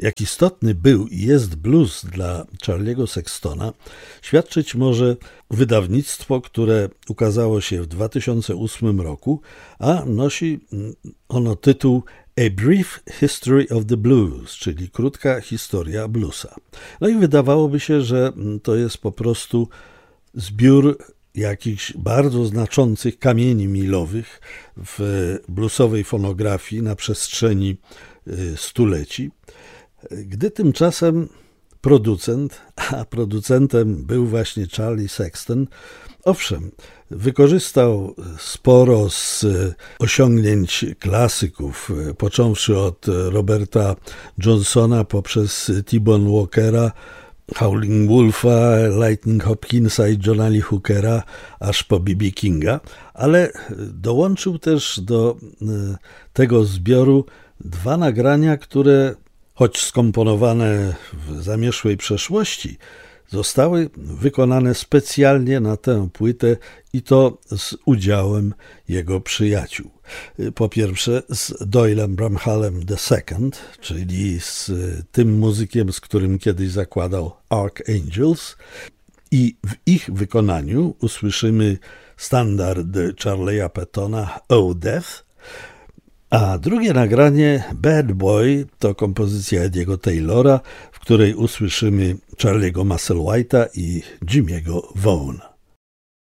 Jak istotny był i jest blues dla Charlie'ego Sextona, świadczyć może wydawnictwo, które ukazało się w 2008 roku, a nosi ono tytuł A Brief History of the Blues, czyli krótka historia bluesa. No i wydawałoby się, że to jest po prostu zbiór jakichś bardzo znaczących kamieni milowych w bluesowej fonografii na przestrzeni stuleci, gdy tymczasem producent, a producentem był właśnie Charlie Sexton, owszem, wykorzystał sporo z osiągnięć klasyków, począwszy od Roberta Johnsona poprzez T-Bone Walkera, Howling Wolfa, Lightning Hopkinsa i Johna Lee Hookera, aż po B.B. Kinga, ale dołączył też do tego zbioru dwa nagrania, które, choć skomponowane w zamierzchłej przeszłości, zostały wykonane specjalnie na tę płytę i to z udziałem jego przyjaciół. Po pierwsze z Doylem Bramhallem II, czyli z tym muzykiem, z którym kiedyś zakładał Archangels, i w ich wykonaniu usłyszymy standard Charlie'a Pettona Oh Death, a drugie nagranie Bad Boy to kompozycja Eddie'ego Taylora, w której usłyszymy Charlie'ego Musselwhite'a i Jimmy'ego Vaughna.